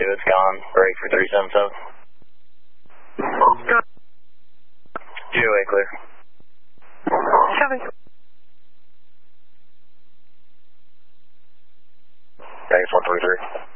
it's gone. Break for 377. GOA clear. Copy. Vegas 123.